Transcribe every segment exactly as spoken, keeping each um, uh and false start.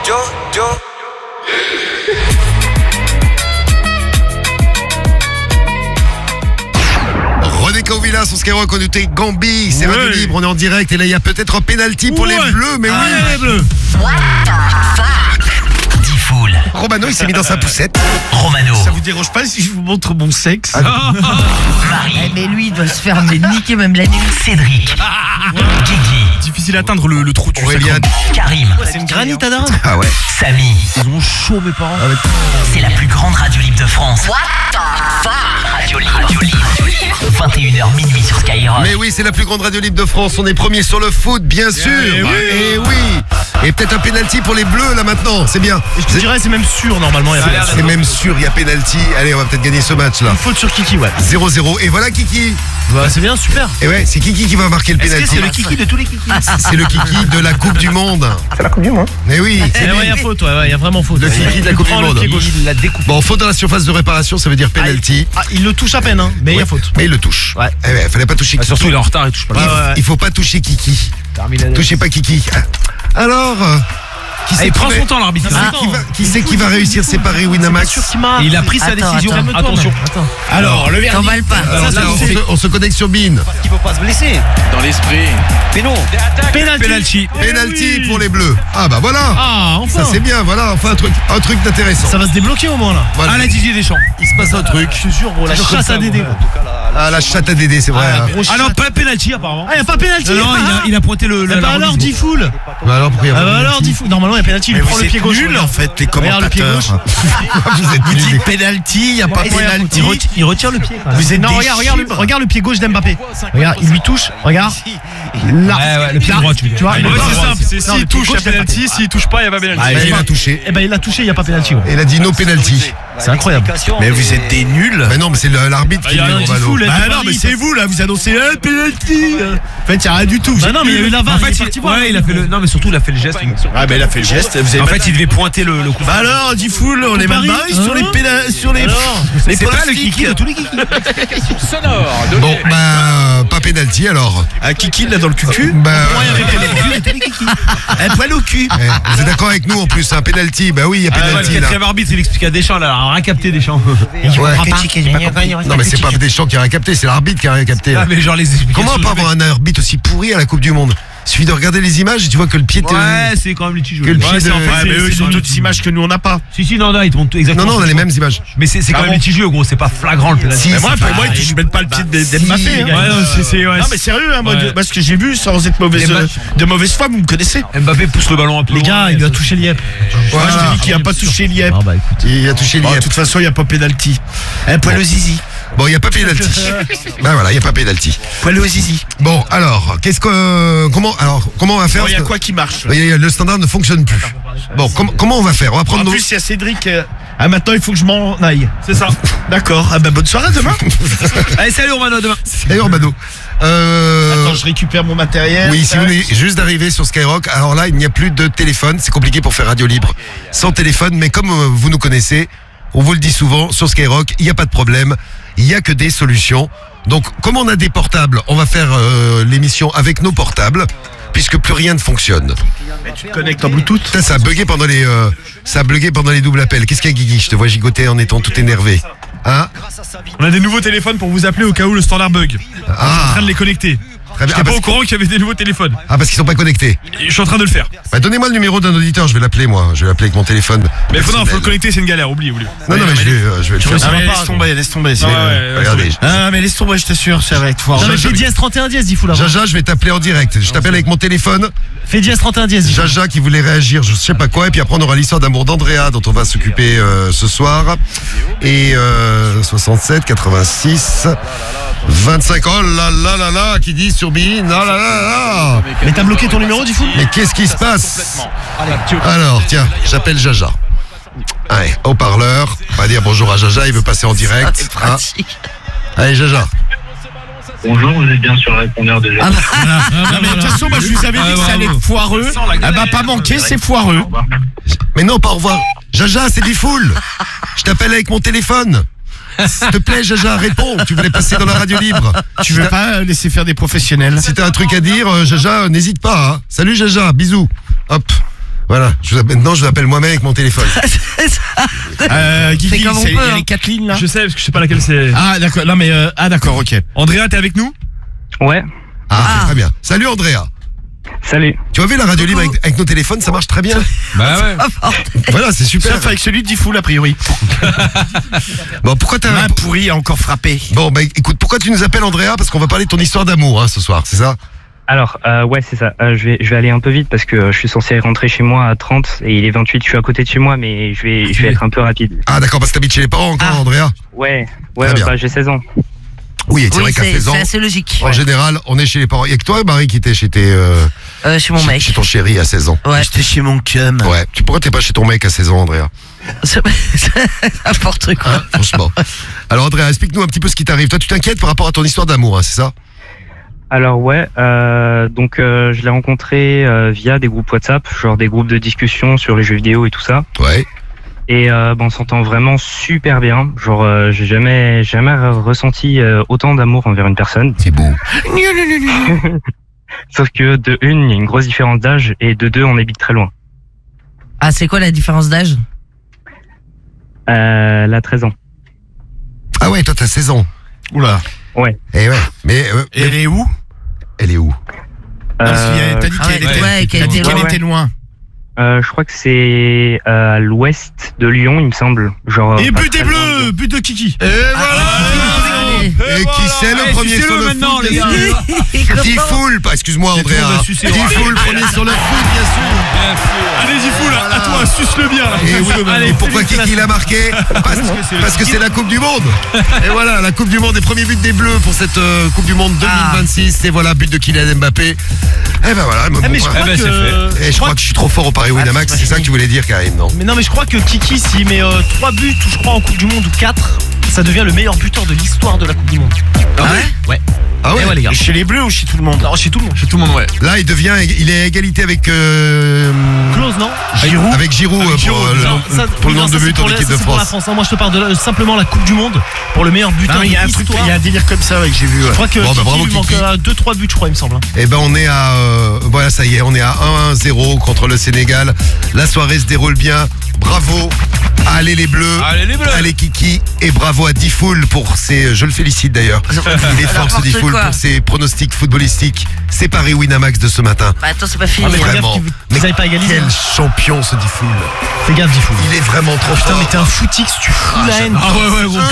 yo, yo. René Cauvilla sur Skyrock, on était Gambi, c'est Ouais. Radio Libre, on est en direct et là il y a peut-être un penalty pour Ouais. les bleus, mais Ah, oui. les bleus. Diffoul. Romano il s'est mis dans sa poussette. Romano. Ça vous dérange pas si je vous montre mon sexe? Marie. Eh, mais lui, il doit se faire mais niquer même la nuit. Cédric. Guigui. Difficile à atteindre le, le trou du Aurélien. Karim. C'est une granite à daron. Ah ouais. Samy. Ils ont chaud mes parents. C'est la plus grande radio libre de France. Radio libre. Radio libre. vingt et une heures minuit sur Skyrock. Mais oui, c'est la plus grande radio libre de France, on est premier sur le foot, bien sûr. Eh oui. Et oui. Et peut-être un penalty pour les bleus là maintenant, c'est bien. Et je te dirais, c'est même sûr normalement. Il y a C'est même sûr, il y a penalty. Allez, on va peut-être gagner ce match là. une faute sur Kiki, ouais. zéro zéro. Et voilà Kiki. Bah, c'est bien, super. Et ouais, c'est Kiki qui va marquer le Est-ce que penalty. c'est le Kiki de tous les Kiki? C'est le Kiki de la Coupe du Monde. C'est la Coupe du Monde. Mais oui. Eh ouais, il y a faute, ouais, ouais, il y a vraiment faute. Le Kiki de la Coupe du Prends le Monde. pied gauche. Il la découpe. Bon, faute dans la surface de réparation, ça veut dire penalty. Ah, il le touche à peine, hein, mais il y a faute. Mais il le touche. Ouais. Eh ouais, fallait pas toucher Kiki. Surtout il est en retard, il touche pas. Il, Ouais, ouais. il faut pas toucher Kiki. Touchez pas Kiki. Alors, euh, qui c'est Allez, qui prends va- son temps l'arbitre. qui c'est qui va, qui c'est qui va réussir à séparer Winamax? Sûr qu'il marque. Il a pris sa Attends, décision. attends. Attention. Attends. Alors, le verdict. T'emballes pas. Alors ça, là, on, c'est- se, on se connecte sur Bean. Il faut pas se blesser. Dans l'esprit. Mais non. Penalty. Penalty. Penalty oui. pour les bleus. Ah bah voilà. Ah, enfin. Ça c'est bien, voilà, enfin un truc, un truc d'intéressant. Ça va se débloquer au moins là. Voilà. À la Didier Deschamps. Il se passe un truc. Je te jure, gros, la chasse à Dédé. gros. Ah la chatte à Dédé, c'est vrai. hein. Ah non, pas penalty apparemment. Ah, il n'y a pas penalty. Non, non, il a, il a pointé le. le Ah bah la alors, remise. dit full. Bah alors pourquoi il y a Ah pas bah de alors, penalty dit full. Normalement, il y a penalty. Il prend le pied gauche. en fait, les Regarde le pied gauche. Vous êtes Vous nuls. dites penalty, il n'y a pas Il retire, penalty. il retire- il retire le pied. quand même. Vous êtes non, des regarde, regarde, le, chibres. regarde le pied gauche d'Mbappé. Regarde, il lui touche. Regarde. Là. Ouais, ouais, le pied Là. droit, tu veux dire. Tu vois, Ouais, il le est pied pas droit. simple. C'est Non, le s'il pied touche, il y gauche, a penalty. S'il touche pas, il y a pas penalty. Bah, il il a touché. Eh ben, il l'a touché, il n'y a pas penalty. Et il a dit no penalty. C'est incroyable. Mais vous êtes des nuls. Mais non, mais c'est le- l'arbitre Bah, qui il y a dit un dit Romano. full. Bah de non, Paris, mais c'est vous là, vous annoncez un penalty. En fait, il n'y a rien du tout. Bah non, mais il y a eu la V A R. En il est fait, parti il, voir. ouais, il a fait le. Non, mais surtout, il a fait le geste. Ah, mais il a fait le geste. Vous avez En même- fait, il devait pointer le, le coup. Bah alors, dit full, on est mal Paris, barré sur hein les pénals, sur les. Alors, les c'est pas le pronostics. kiki de tous les kiki. Bon, bah pas penalty alors. Un kiki là dans le cucu. Bah, Ouais, il y avait penalty. Un poil au cul. eh, vous êtes d'accord avec nous en plus, un penalty. Bah oui, il y a Ah, ouais, le penalty là. quatrième arbitre, il explique à Deschamps, là, alors, rien capté Deschamps. Ouais. Non, Non mais c'est pas Deschamps qui a rien capté, c'est l'arbitre qui a rien capté. Ah, mais genre les explications. Comment pas avoir un arbitre aussi pourri à la Coupe du Monde? Il suffit de regarder les images et tu vois que le pied. Ouais, c'est quand même litigieux. Que le Ouais, pied c'est de- en fait, Ouais, c'est- mais eux, c'est ils ont du- d'autres images que nous, on n'a pas. Si, si, non, non, ils te montrent Non, exactement. non, on a les mêmes images. Mais c'est c'est quand Ah même bon litigieux, gros, c'est pas flagrant le penalty. Si, Mais moi, c'est pour pas- moi, ils touchent même pas le pied de- Si, d'Mbappé. ouais, hein. Ouais, non, c'est- c'est. ouais, Non, mais sérieux, hein, moi, Ouais. de- parce que j'ai vu, sans être mauvaise, Les euh, matchs- de mauvaise foi, vous me connaissez. Mbappé pousse le ballon un peu. Les gars, loin, il lui a ça- touché l'I E P. Moi, je Voilà. te dis qu'il n'y a pas touché l'I E P. Ah bah écoute. Il a touché Bon, de l'I E P. toute façon, il n'y a pas pénalty. Un poil au zizi. Bon, il n'y a pas pénalty. Ben voilà, il n'y a pas pénalty. Poil au zizi. Bon, alors, qu'est-ce que. Comment, alors, comment on va faire? Bon, il y a quoi qui marche? Il y a- Le standard ne fonctionne plus. Bon, com- comment on va faire? On va prendre En nos. plus, il y a Cédric. euh, Ah, maintenant, il faut que je m'en aille. C'est ça. D'accord. Ah, bah, bonne soirée demain. Allez, salut, Romano, à demain. D'ailleurs, Mano. Euh. Attends, je récupère mon matériel. Oui, si vous venez juste d'arriver sur Skyrock, alors là, il n'y a plus de téléphone. C'est compliqué pour faire radio libre sans téléphone, mais comme euh, vous nous connaissez, on vous le dit souvent, sur Skyrock, il n'y a pas de problème. Il n'y a que des solutions. Donc, comme on a des portables, on va faire euh, l'émission avec nos portables, puisque plus rien ne fonctionne. Tu te connectes en Bluetooth. Putain, ça a bugué pendant les, euh, ça a bugué pendant les doubles appels. Qu'est-ce qu'il y a, Guigui? Je te vois gigoter en étant tout énervé. Hein? On a des nouveaux téléphones pour vous appeler au cas où le standard bug. Je suis en Ah, train de les connecter. très bien. J'étais Ah, pas parce, au courant qu'il y avait des nouveaux téléphones. ah, parce qu'ils sont pas connectés. Je suis en train de le faire. Bah, donnez-moi le numéro d'un auditeur, je vais l'appeler moi. Je vais l'appeler avec mon téléphone. Mais faut, non, faut le personnel. connecter, c'est une galère, oublie, oublie. Non, non, mais je vais, euh, je vais le faire. Ça Ah, va mais pas, laisse quoi. tomber, laisse tomber. c'est- Ah, ouais, ouais, Regardez. Ah, mais laisse tomber, je t'assure, ça va être fort. Non, mais fais dièse trente et un dièse, dit fou là. Jaja, je vais t'appeler en direct. Je t'appelle avec mon téléphone. Fais dièse trente et un dièse. Jaja qui voulait réagir, je sais pas quoi. Et puis après, on aura l'histoire d'amour d'Andrea dont on va s'occuper euh, ce soir. Et euh, soixante-sept, quatre-vingt-six, vingt-cinq. Oh là là là là, qui dit sur Bein. Oh là là là. Mais t'as bloqué ton numéro, du fou? Mais qu'est-ce qui se passe? Alors, tiens, j'appelle Jaja. Allez, haut-parleur. On va dire bonjour à Jaja, il veut passer en direct. Hein. Allez, Jaja. Bonjour, vous êtes bien sur le répondeur déjà. Non, mais de toute façon, moi, je vous avais dit que ça allait être foireux. Ah, bah, pas manqué, c'est foireux. Au revoir. Mais non, pas au revoir. Jaja, c'est du full. Je t'appelle avec mon téléphone. S'il te plaît, Jaja, réponds. Tu voulais passer dans la radio libre. Tu veux pas euh, laisser faire des professionnels? Si t'as un truc à dire, euh, Jaja, euh, n'hésite pas. Hein. Salut, Jaja, bisous. Hop. Voilà, je vous appelle- maintenant je vous appelle moi-même avec mon téléphone. Euh, Guigui, comme on c'est- il y peut, a hein. les quatre lignes là. Je sais, parce que je sais pas laquelle c'est. Ah d'accord, non mais euh, ah d'accord, ok. Andrea, t'es avec nous? Ouais, Ah, Ah. très bien. Salut Andrea. salut. Tu as vu la radio libre avec, avec nos téléphones, ça marche très bien. Bah ouais. Voilà, c'est super. Sauf avec celui de Diffoul a priori. Bon, pourquoi t'as... Main pourrie a encore frappé. Bon, bah écoute, pourquoi tu nous appelles Andrea? Parce qu'on va parler de ton histoire d'amour hein, ce soir, c'est ça? Alors, euh, ouais, c'est ça. Euh, je vais, je vais aller un peu vite parce que euh, je suis censé rentrer chez moi à trente et il est vingt-huit. Je suis à côté de chez moi, mais je vais, je vais être un peu rapide. Ah d'accord, parce que t'habites chez les parents encore, Ah. Andrea? Ouais, ouais, Très bien. bah, j'ai seize ans. Oui, et c'est Oui, vrai qu'à c'est seize ans, c'est assez logique. en général, on est chez les parents. Il y a que toi, Marie, qui était chez tes... Euh, Euh, chez mon chez, mec. chez ton chéri à seize ans. Ouais. J'étais chez mon cum. Ouais. Tu, pourquoi t'es pas chez ton mec à seize ans, Andrea? C'est n'importe quoi. Hein, franchement. Alors Andrea, explique-nous un petit peu ce qui t'arrive. Toi, tu t'inquiètes par rapport à ton histoire d'amour, hein, c'est ça? Alors ouais, euh, donc euh, je l'ai rencontré euh, via des groupes WhatsApp, genre des groupes de discussion sur les jeux vidéo et tout ça. Ouais. Et euh, ben, on s'entend vraiment super bien. Genre, euh, j'ai jamais, jamais re- ressenti euh, autant d'amour envers une personne. C'est beau. Sauf que de une, il y a une grosse différence d'âge, et de deux, on habite très loin. Ah, c'est quoi la différence d'âge? Euh, elle a treize ans. Ah ouais, toi, t'as seize ans. Oula. Ouais. Eh ouais. Mais euh, Et elle est où? elle est où? Ah, parce qu'il y a- Euh, T'as dit ah qu'elle ouais, était, ouais, qu'elle t'as dit était qu'elle loin. était loin. euh, je crois que c'est euh, à l'ouest de Lyon, il me semble. Genre. Et pas but des très loin de bleus, Lyon. but de Kiki. Et Allez. Et qui c'est le Eh, premier sucez-le sur le maintenant, foot, les bien gars. sûr. Diffoul, pas- excuse-moi C'est Andrea. tout, on va sucer. Diffoul, premier sur le foot, bien sûr. Allez-y, fou là, à toi, suce-le bien. là. Et, oui, Allez, et pourquoi Félix, Kiki l'a marqué? Parce, c'est le parce que c'est la Coupe du Monde. Et voilà, la Coupe du Monde, les premiers buts des Bleus pour cette euh, Coupe du Monde deux mille vingt-six. Et voilà, but de Kylian Mbappé. Et ben voilà. bon, Ah, mais je bon, crois Eh ben, que. c'est fait. et je crois que je suis trop fort au Paris Winamax, c'est ça que tu voulais dire, Karim, non? Mais non, mais je crois que Kiki, s'il met trois buts, ou je crois en Coupe du Monde, ou quatre, ça devient le meilleur buteur de l'histoire de la Coupe du Monde. Ah ouais? Ouais. Ah ouais, Eh ouais, les gars. Chez les bleus ou chez tout le monde? Non, chez tout le monde. Chez tout le monde, ouais. Là, il devient, il est à égalité avec euh, Close, non? Giroud, avec Giroud Avec euh, pour, Giroud, euh, le, Non, nom- ça- pour le non, nombre ça, de c'est buts pour en la- équipe ça, de c'est pour la France. France. Non, moi, je te parle de la- simplement la Coupe du Monde pour le meilleur buteur Non, de il y a un truc, l'histoire. il y a un délire comme ça ouais, que j'ai vu. ouais. Je crois que Bon, bah, Kiki bravo, lui manque Kiki. deux trois buts, je crois, il me semble. hein. Eh ben on est à euh, voilà, ça y est, on est à un à zéro contre le Sénégal. La soirée se déroule bien. Bravo. Allez les Bleus. Allez, les Bleus. Allez Kiki et bravo à Diffoul pour ses, je le félicite d'ailleurs. Il est fort ce N'importe Diffoul quoi. pour ses pronostics footballistiques. C'est Paris Winamax de ce matin. Bah attends, c'est pas fini. Ah, mais hein. fais gaffe Vraiment. qu'ils- Mais qu'ils aillent pas égaliser. quel hein. champion ce Diffoul. Fais gaffe, Diffoul. Il est vraiment trop Putain, fort. mais t'es un footix, tu fous la haine. Ah ouais, ouais, gros.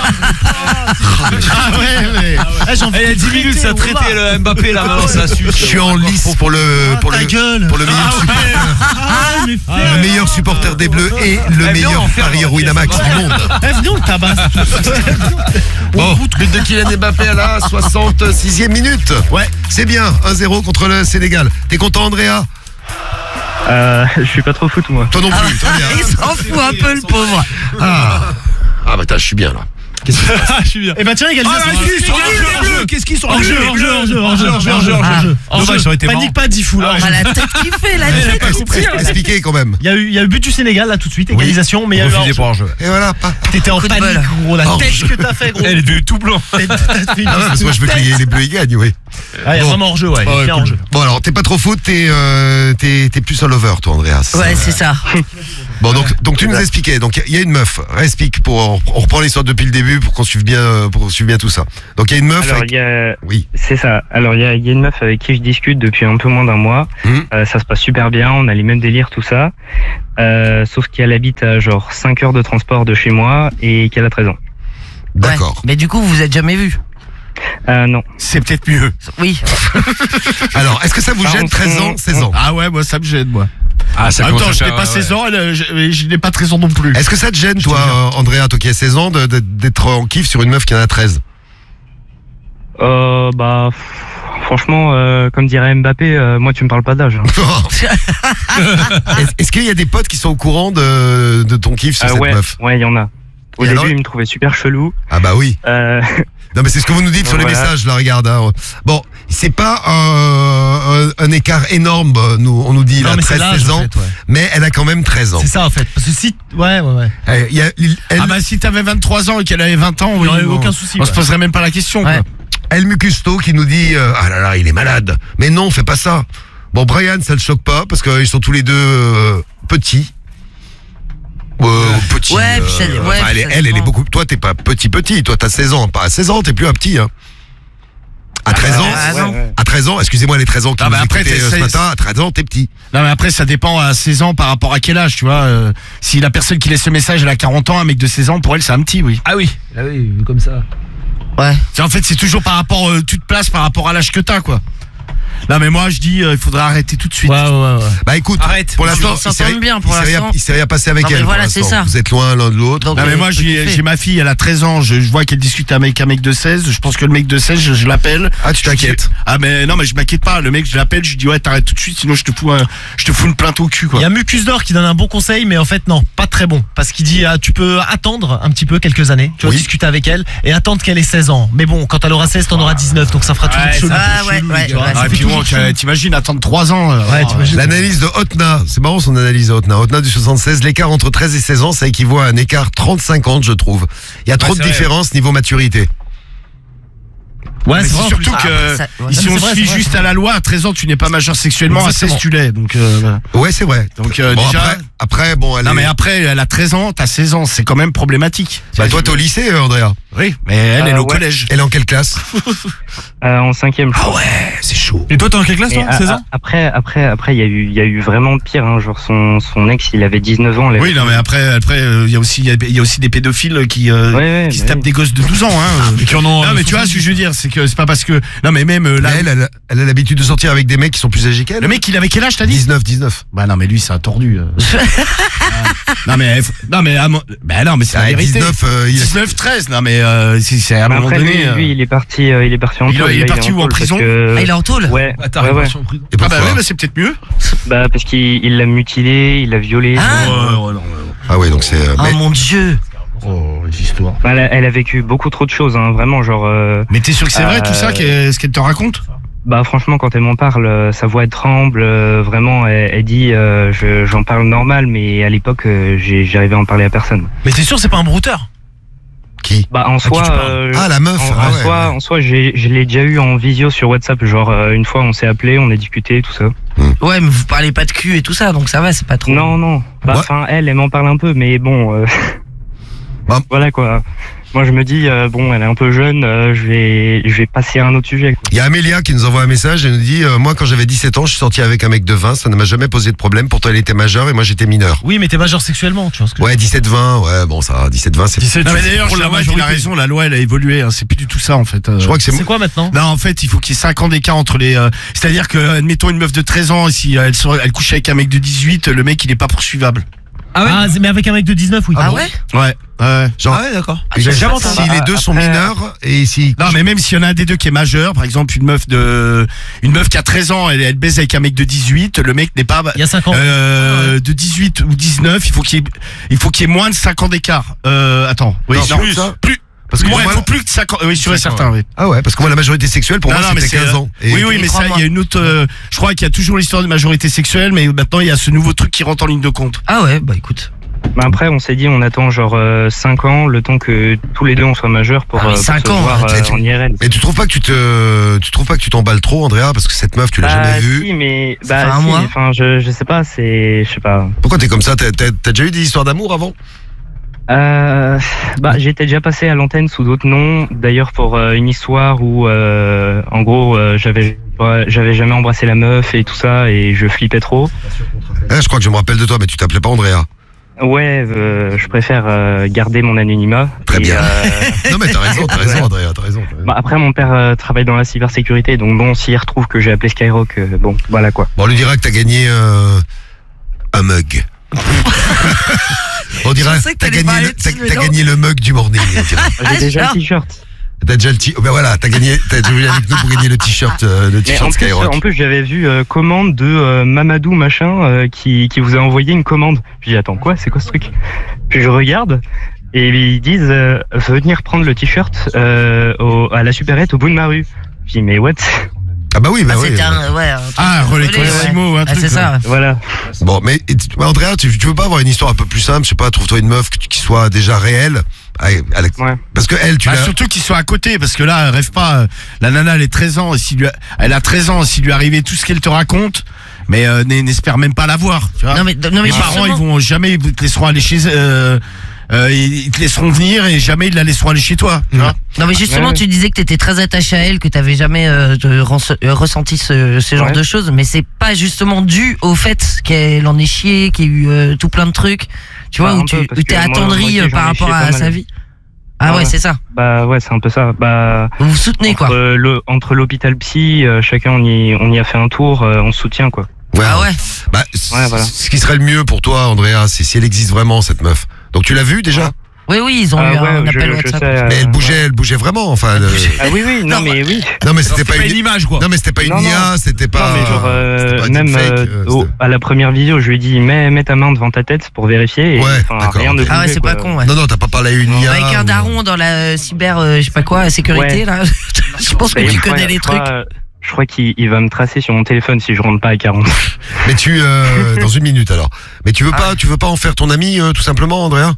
Ah ouais, mais. Eh, j'ai envie Eh, Il y a de dix minutes, ça a traiter, traité le Mbappé là, maintenant ça suce. Je suis en lice pour le pour ta le gueule. pour le meilleur supporter, Ah, mais fais- le meilleur supporter des Bleus et le Eh, viens, meilleur on fait un parieur enquête. Winamax du monde. Eh, venez, on le tabasse. Bon, but de Kylian Mbappé à la soixante-sixième minute. Ouais, c'est bien, un zéro contre le Sénégal. T'es content, Andrea? Euh, je suis pas trop foot, moi. Toi non plus, très bien. Il s'en fout un peu, le pauvre. Ah, ah bah t'as, je suis bien là. Ah, je suis bien. Eh ben tiens, égalisation. Ah, bah, si, sur les Bleus, qu'est-ce qu'ils sont En jeu, en jeu, en jeu, en jeu, en jeu, en jeu, en jeu. En Dommage, jeu. ça aurait été Panique pas, Diffoul. Ah, en Ah, jeu. la tête qui fait, la tête. Expliquez quand même. Il y a eu, il y a eu but du Sénégal là tout de suite, égalisation, mais il y a eu Refusé un pour un jeu. Et voilà, pas. T'étais en Coup de panique, bol. gros. La Oh, tête je- que t'as fait, gros. Elle est devenue tout blanc. T'as fait une- Ah ouais, parce que moi je veux que les, les Bleus y gagnent, oui. Ah, il y a Bon. vraiment hors jeu, ouais. Il Ah est ouais, bien cool. hors jeu. Bon alors, t'es pas trop foot, t'es euh, t'es t'es plus un lover, toi, Andreas. Ouais, c'est ça. Bon, donc donc tu nous expliquais. Donc il y a une meuf. Explique pour on reprend l'histoire depuis le début pour qu'on suive bien pour qu'on suive bien tout ça. Donc il y a une meuf. Alors, avec- il y a, Oui. c'est ça. Alors, il y a, il y a une meuf avec qui je discute depuis un peu moins d'un mois. Mhm. Euh, ça se passe super bien, on a les mêmes délires, tout ça. Euh, sauf qu'elle habite à genre cinq heures de transport de chez moi et qu'elle a treize ans. D'accord. Ouais. Mais du coup, vous vous êtes jamais vus? Euh, non. C'est peut-être mieux. Oui. Alors, est-ce que ça vous Par gêne contre, treize ans, on- seize ans? Ah ouais, moi ça me gêne, moi. Ah, ça En même commence temps, à je faire, n'ai pas ouais. seize ans, elle, je, je n'ai pas treize ans non plus. Est-ce que ça te gêne, toi, euh, Andrea, toi qui as seize ans, de- de- d'être en kiff sur une meuf qui en a treize? Euh, bah, pff, franchement, euh, comme dirait Mbappé, euh, moi tu me parles pas d'âge. hein. Est-ce est-ce qu'il y a des potes qui sont au courant de, de ton kiff sur Euh, cette ouais, meuf? ouais, il y en a. Au Et début, alors il me trouvait super chelou. Ah bah oui. Euh, Non mais c'est ce que vous nous dites sur les Voilà. messages, là, regarde. hein. Bon, c'est pas un, un, un écart énorme, nous, on nous dit, Non, là, mais c'est treize l'âge, seize en ans, fait, ouais. mais elle a quand même treize ans. C'est ça en fait. Parce que si. Ouais, ouais, ouais. Elle, il y a- il- elle, Ah bah si t'avais vingt-trois ans et qu'elle avait vingt ans, Il oui, y aurait bon, aucun souci. on se ouais. poserait même pas la question. Ouais. Quoi. El Mucusto qui nous dit euh, ah là là, il est malade. Mais non, fais pas ça. Bon, Brian, ça le choque pas parce qu'ils sont tous les deux euh, petits. Euh, petit, Ouais, puis ça- euh, ouais, enfin, elle, puis est, ça elle, elle est dépend. beaucoup. Toi, t'es pas petit petit. Toi, t'as seize ans. Pas à seize ans, t'es plus un petit. Hein. À treize ans, Ah, non. à treize ans, excusez-moi les treize ans qui Non, nous mais après, écoutaient, t'es- euh, ce c'est- matin, à treize ans, t'es petit. Non mais après ça dépend à seize ans par rapport à quel âge, tu vois. euh, si la personne qui laisse ce message elle a quarante ans, un mec de seize ans, pour elle c'est un petit, oui. Ah oui, ah oui, vu comme ça. Ouais. C'est- En fait c'est toujours par rapport, euh, tu te places par rapport à l'âge que t'as, quoi. Non mais moi je dis euh, il faudrait arrêter tout de suite. Ouais, ouais, ouais. Bah écoute, Arrête. pour l'instant, Ils il s'est s'entendent rien- bien, pour il s'est rien- l'instant. il s'est rien passé avec Non, mais elle. pour voilà, c'est l'instant. ça. Vous êtes loin l'un de l'autre. Donc, Non mais euh, moi faut j'ai kiffer. j'ai ma fille, elle a treize ans, je, je vois qu'elle discute avec un mec de seize, je pense que le mec de seize, je, je l'appelle. Ah, tu t'inquiètes. Ah mais non mais je m'inquiète pas, le mec je l'appelle, je lui dis ouais t'arrêtes tout de suite sinon je te fous un, je te fous une plainte au cul, quoi. Il y a Mucus d'Or qui donne un bon conseil, mais en fait non, pas très bon, parce qu'il dit ah, tu peux attendre un petit peu quelques années, tu vas Oui. discuter avec elle et attendre qu'elle ait seize ans. Mais bon, quand elle aura seize, t'en auras dix-neuf, donc ça fera toujours Ouais, chelou. Ah ouais, chelou, ouais, tu vois. ouais, Ça Ah, et fait puis bon, toujours tu- chelou. t'imagines attendre trois ans. euh, Ouais, oh, t'imagines. L'analyse de Hotna, c'est marrant son analyse de Hotna. Hotna du soixante-seize, l'écart entre treize et seize ans, ça équivaut à un écart trente cinquante, je trouve. Il y a trop de c'est vrai. différence niveau maturité. Ouais, mais c'est c'est vrai, en surtout plus. que Ah, ça- ouais. si Non, mais on c'est vrai, suit c'est vrai, juste c'est à la loi, à treize ans tu n'es pas majeur sexuellement, à Exactement. seize tu l'es. Donc, euh, Ouais, c'est vrai. donc euh, Bon, déjà. après, après, bon, elle Non est- mais après elle a treize ans, t'as seize ans, c'est quand même problématique. Bah, toi, t'es au lycée, euh, Andrea. Oui, mais elle Euh, elle est au ouais. collège. Elle est en quelle classe? Euh, en cinquième. je Ah crois. ouais, c'est chaud. Et toi, t'es en quelle classe, Et toi a- seize a- ans Après, après, après, il y a eu, il y a eu vraiment pire. Hein, genre son, son ex, il avait dix-neuf ans. elle Oui, avait- non mais après après euh, il y a aussi il y a- il y a aussi des pédophiles qui euh, Ouais, ouais, qui se bah tapent oui. des gosses de douze ans, hein. Et qui en ont. Non mais tu vois ce que je veux dire, c'est que c'est pas parce que non mais même euh, là Mais elle, elle, elle a l'habitude de sortir avec des mecs qui sont plus âgés qu'elle. le mec il avait quel âge t'as dit? dix-neuf, dix-neuf. Bah non mais lui c'est un tordu. euh. Ah, non mais non mais à mon- bah non mais c'est la Ah, vérité. dix-neuf, euh, il a- dix-neuf treize, non mais euh, c'est c'est à un Mais moment après, donné. lui, euh, lui, il est parti, euh, il est parti en Il- tôle, il est là, parti où, en tôle parce prison que- Ah, il est en tôle. Ouais, Ah, t'as ouais, ouais. révélation en prison. Et Ah bah pourquoi oui, bah c'est peut-être mieux. Bah parce qu'il il l'a mutilé, il l'a violé. Ah. Oh, non, Ah ouais, donc c'est. euh, Oh mais- mon dieu. oh, les histoires. Bah, elle, a, elle a vécu beaucoup trop de choses, hein, vraiment, genre. euh, Mais t'es sûr que c'est vrai Euh, tout ça, qu'elle- ce qu'elle te raconte? Bah franchement, quand elle m'en parle, euh, sa voix elle tremble, euh, vraiment, elle, elle dit, euh, je- j'en parle normal, mais à l'époque, euh, j'ai- j'arrivais à en parler à personne. Mais t'es sûr, c'est pas un brouteur? Qui? Bah en soi, tu parles euh, Ah, la meuf. en, ah en ouais, soi, ouais. en soi, j'ai, je l'ai déjà eu en visio sur WhatsApp, genre euh, une fois on s'est appelé, on a discuté, tout ça. Ouais, mais vous parlez pas de cul et tout ça, donc ça va, c'est pas trop. Non, non. Bah, Ouais. enfin, elle, elle m'en parle un peu, mais bon. euh, Bah. Voilà quoi. Moi, je me dis, euh, bon, elle est un peu jeune, euh, je vais, je vais passer à un autre sujet. Quoi. Il y a Amélia qui nous envoie un message et nous dit euh, moi, quand j'avais dix-sept ans, je suis sorti avec un mec de vingt, ça ne m'a jamais posé de problème. Pourtant, elle était majeure et moi, j'étais mineur. Oui, mais t'es majeur sexuellement, tu vois ce que Ouais, dix-sept vingt, ouais, bon, ça, dix-sept vingt, c'est. dix-sept, Non mais tu d'ailleurs, frôles la la loi, il a majorité. raison, la loi elle a évolué, hein, c'est plus du tout ça en fait. euh. Je crois que c'est. c'est quoi maintenant? Non, en fait, il faut qu'il y ait cinq ans d'écart entre les. euh, C'est-à-dire que, admettons, une meuf de treize ans, si euh, elle, sort- elle couche avec un mec de dix-huit, le mec il est pas poursuivable. Ah, ouais ah, mais avec un mec de dix-neuf, oui. Ah ouais? Ouais. Ouais. Genre, ouais, d'accord. et j'ai jamais si entendu. les deux sont Après- mineurs et si. Non, mais même s'il y en a un des deux qui est majeur, par exemple, une meuf de, une meuf qui a treize ans, elle, elle baise avec un mec de dix-huit, le mec n'est pas, Il y a cinq ans. euh, de dix-huit ou dix-neuf, il faut qu'il y ait, il faut qu'il y ait moins de cinq ans d'écart. Euh, attends. Oui, Non, non, plus. plus. Parce que Ouais, moi, il faut plus que cinq ans. Oui, sûr et cinq ans, certain, oui. ah ouais, parce que moi, la majorité sexuelle, pour Non, moi, non, mais c'était c'est, quinze euh, ans. Et- Oui, oui, mais ça, il y a une autre, euh, je crois qu'il y a toujours l'histoire de majorité sexuelle, mais maintenant, il y a ce nouveau truc qui rentre en ligne de compte. Ah ouais, bah écoute. Bah, après, on s'est dit, on attend genre euh, cinq ans, le temps que tous les deux on soit majeurs pour, Ah, mais euh, pour cinq se ans, voir hein, euh, tu- en I R L. Mais tu trouves pas que tu te, tu trouves pas que tu t'emballes trop, Andrea, parce que cette meuf, tu l'as Bah, jamais vue. si, mais Ça fait bah, un si, mois. enfin, je, je sais pas, c'est, je sais pas. Pourquoi t'es comme ça? T'as, t'as- t'as déjà eu des histoires d'amour avant? Euh, bah, j'étais déjà passé à l'antenne sous d'autres noms, d'ailleurs pour euh, une histoire où, euh, en gros, euh, j'avais, ouais, j'avais jamais embrassé la meuf et tout ça, et je flippais trop. Ah, je crois que je me rappelle de toi, mais tu t'appelais pas Andrea. Ouais, euh, je préfère euh, garder mon anonymat. Très Et, bien. euh, Non, mais t'as raison, t'as raison, Andrea, t'as raison. t'as raison. bah, après, mon père euh, travaille dans la cybersécurité, donc bon, s'il retrouve que j'ai appelé Skyrock, euh, bon, voilà quoi. Bon, on lui dira que t'as gagné euh, un mug. On dira Je pensais que t'as t'allais gagné, parler le, de t'as, ça, mais t'as non. gagné le mug du morning. on dira. J'ai déjà genre. le t-shirt. T'as déjà le t-shirt. Ben voilà, t'as gagné, t'as joué avec nous pour gagner le t-shirt, euh, le Mais t-shirt en plus, Skyrock. en plus, j'avais vu euh, commande de euh, Mamadou machin euh, qui, qui vous a envoyé une commande. Je dis attends quoi, c'est quoi ce truc? Puis je regarde et ils disent euh, venir prendre le t-shirt euh, au, à la supérette au bout de ma rue. Je dis mais what? Ah bah oui, bah Ah, oui. c'était un, ouais. un truc Ah, relais relais, ouais. Cosimo ou un Ah, truc. c'est ça. Voilà. Bon, mais et tu- bah, Andrea, tu, tu veux pas avoir une histoire un peu plus simple? Je sais pas, trouve-toi une meuf qui qui soit déjà réelle. Ah, elle- Ouais. Parce que elle, tu Bah, l'as. surtout qu'ils soient à côté, parce que là, rêve pas. euh, La nana, elle est treize ans, et s'il lui a, elle a treize ans, s'il lui arrivait tout ce qu'elle te raconte, mais euh, n'es- n'espère même pas l'avoir. Tu vois. Non mais, non, mais Les parents, ils justement- vont jamais, ils te laisseront aller chez euh, euh, ils te laisseront venir et jamais ils la laisseront aller chez toi. Tu vois. Non mais justement Ouais. tu disais que t'étais très attaché à elle, que t'avais jamais euh, te- ren- euh, ressenti ce, ce genre Ouais. de choses, mais c'est pas justement dû au fait qu'elle en ait chié, qu'il y ait eu euh, tout plein de trucs, tu vois, Bah, où un tu peu, parce où t'es que moi, attendri moi aussi, euh, j'en par ai rapport chié à pas mal. sa vie. Ah ouais, Ouais. c'est ça. Bah ouais, c'est un peu ça. Bah Vous vous soutenez entre, quoi. le, entre l'hôpital psy, euh, chacun on y, on y a fait un tour, euh, on se soutient quoi. Ouais, Ah ouais. Bah, c- Ouais, voilà. ce qui serait le mieux pour toi, Andrea, c'est si elle existe vraiment, cette meuf. Donc tu l'as vue déjà? Oui oui, ils ont Ah eu ouais, un je- appel je WhatsApp. sais, euh, Mais elle bougeait, ouais. elle bougeait vraiment, enfin. euh, Ah oui oui, non, Non, mais oui. Non mais c'était C'est pas, pas une... une image quoi. Non mais c'était pas une Non, non. I A, c'était pas. Non mais genre euh, c'était pas même deepfake, euh, euh, au- c'était- à la première vidéo, je lui ai dit mets, mets ta main devant ta tête pour vérifier. Et, Ouais, enfin, d'accord, rien ne ok. Ah ouais, bougeait, c'est quoi. pas con ouais. Non non, t'as pas parlé à une I A. Avec un ou- daron dans la euh, cyber, euh, je sais pas quoi, sécurité Ouais. là. Je pense que Et tu je crois- connais les je trucs. crois- Je crois qu'il il va me tracer sur mon téléphone si je rentre pas à quarante. Mais tu euh, dans une minute alors. Mais tu veux Ah pas, tu veux pas en faire ton ami euh, tout simplement, Andrea?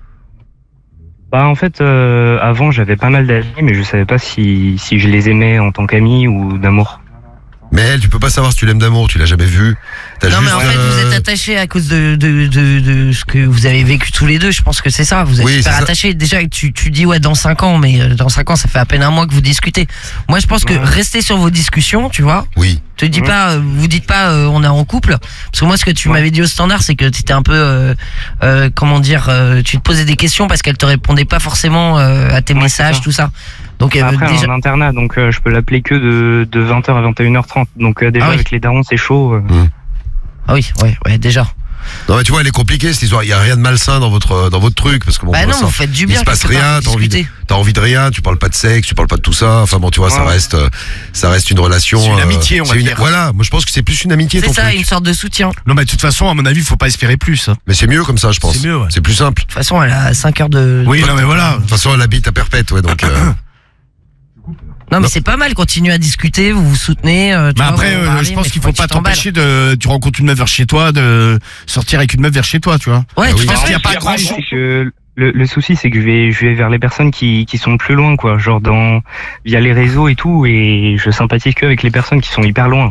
Bah en fait, euh, avant j'avais pas mal d'amis, mais je savais pas si, si je les aimais en tant qu'amis ou d'amour. Mais elle, tu peux pas savoir si tu l'aimes d'amour, tu l'as jamais vue. T'as Non juste, mais en fait euh, vous êtes attachés à cause de, de, de, de ce que vous avez vécu tous les deux, je pense que c'est ça, vous êtes Oui, super c'est ça. attachés. Déjà tu, tu dis ouais dans cinq ans, mais euh, dans cinq ans ça fait à peine un mois que vous discutez. Moi je pense que Ouais. restez sur vos discussions, tu vois. Oui. Te dis Mhm. pas, euh, vous dites pas euh, on est en couple, parce que moi ce que tu Ouais. m'avais dit au standard c'est que tu étais un peu, euh, euh, comment dire, euh, tu te posais des questions parce qu'elle te répondait pas forcément euh, à tes Ouais, messages, c'est ça. tout ça. Donc euh, Après déjà, en internat, donc euh, je peux l'appeler que de, de vingt heures à vingt et une heures trente. Donc euh, déjà Ah oui. avec les darons c'est chaud. euh. ah oui, ouais, ouais déjà. Non mais tu vois, elle est compliquée cette histoire. Il y a rien de malsain dans votre dans votre truc parce que bon, Bah pour non, ça, vous faites du il bien. se passe quelque part, rien, t'as envie de, discuter. t'as envie de rien, tu parles pas de sexe, tu parles pas de tout ça. Enfin bon, tu vois, ça Ouais. reste euh, ça reste une relation. C'est une euh, amitié, on c'est va une- dire. Voilà, moi je pense que c'est plus une amitié ton C'est ça, truc. une sorte de soutien. De Non mais de toute façon, à mon avis, faut pas espérer plus. hein. Mais c'est mieux comme ça, je pense. C'est mieux, ouais. C'est plus simple. toute façon, elle a cinq heures de. Oui, non mais voilà. De toute façon, elle habite à Perpète, ouais, donc. euh, Non, mais Non. c'est pas mal. Continuez à discuter, vous vous soutenez. euh, tu Mais vois, après, vous euh, parlez, je pense mais qu'il faut pas que tu t'emballes. t'empêcher de. Tu rencontres une meuf vers chez toi, de sortir avec une meuf vers chez toi, tu vois. Ouais, Ah tout oui. à Parce fait. qu'il y a pas Le grand souci, chose. c'est que le, le souci c'est que je vais je vais vers les personnes qui, qui sont plus loin quoi, genre dans via les réseaux et tout, et je sympathise que avec les personnes qui sont hyper loin.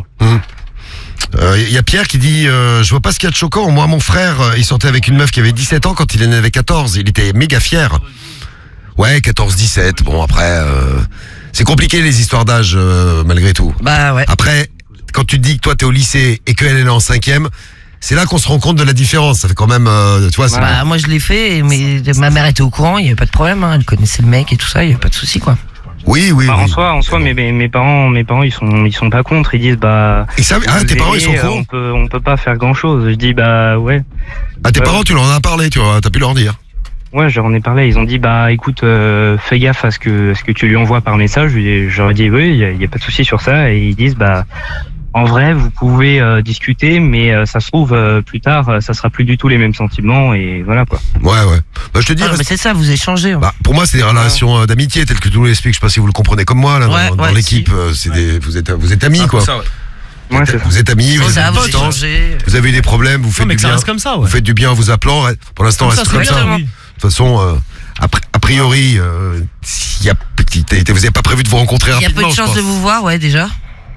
Euh, Il y a Pierre qui dit euh, je vois pas ce qu'il y a de choquant. Moi, mon frère, euh, il sortait avec une meuf qui avait dix-sept ans quand il en avait quatorze. Il était méga fier. Ouais, quatorze dix-sept. Bon, après, euh, c'est compliqué les histoires d'âge, euh, malgré tout. Bah ouais. Après, quand tu te dis que toi, t'es au lycée et qu'elle elle est en cinquième, c'est là qu'on se rend compte de la différence. Ça fait quand même, euh, tu vois, c'est- Bah moi je l'ai fait, mais ma mère était au courant, il y avait pas de problème, hein, elle connaissait le mec et tout ça, il y avait pas de souci quoi. oui, oui, Enfin, oui. en soi, en soi, mes, mes, mes parents, mes parents, ils sont, ils sont pas contre. Ils disent, bah, Et ça, ah, vous tes parents, ils sont verrez, courants. On peut, on peut pas faire grand chose. Je dis, bah, ouais, Ah, tes ouais. parents, tu leur en as parlé, tu vois, t'as pu leur dire. ouais, j'en ai parlé. Ils ont dit, bah, écoute, euh, fais gaffe à ce que, à ce que tu lui envoies par message. Et j'aurais dit, oui, il y, a- y a pas de souci sur ça. Et ils disent, bah, en vrai, vous pouvez euh, discuter, mais euh, ça se trouve euh, plus tard, euh, ça sera plus du tout les mêmes sentiments. Et voilà quoi. Ouais, ouais. Bah, je te dis, Ah, reste- mais c'est ça, vous échangez. hein. bah, pour moi, c'est des relations euh, d'amitié telles que tu nous l'expliques. Je sais pas si vous le comprenez comme moi, là, dans, Ouais, dans ouais, l'équipe. euh, C'est des, vous êtes, vous êtes amis, quoi. Ça, ouais. Ouais, c'est ça. Vous êtes amis, C'est vous êtes ça, à vous distance. échangez. Vous avez eu des problèmes, vous Non, faites mais du que ça bien. reste comme ça, Vous ouais. faites du bien en vous appelant. Pour l'instant, Comme reste ça, comme c'est ça. bien, De oui. toute façon, euh, a, pri- a priori, euh, s'il y a, petit- t'as- t'as- vous n'avez pas prévu de vous rencontrer Il y a peu rapidement, de je chances pense. de vous voir, ouais déjà.